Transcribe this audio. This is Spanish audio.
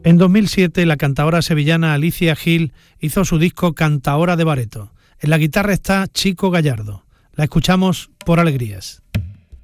En 2007, la cantaora sevillana Alicia Gil hizo su disco Cantaora de Bareto. En la guitarra está Chico Gallardo. La escuchamos por Alegrías.